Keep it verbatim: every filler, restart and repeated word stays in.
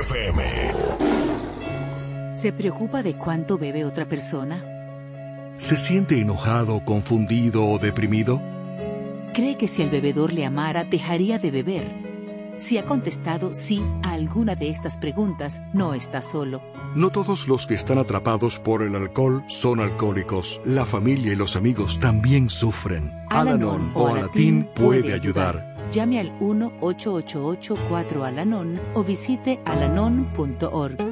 F M. ¿Se preocupa de cuánto bebe otra persona? ¿Se siente enojado, confundido o deprimido? ¿Cree que si el bebedor le amara, dejaría de beber? Si ha contestado sí a alguna de estas preguntas, no está solo. No todos los que están atrapados por el alcohol son alcohólicos. La familia y los amigos también sufren. Al-Anon o Alatín puede ayudar. Llame al uno ocho ocho ocho cuatro Al-Anon o visite alanon punto org.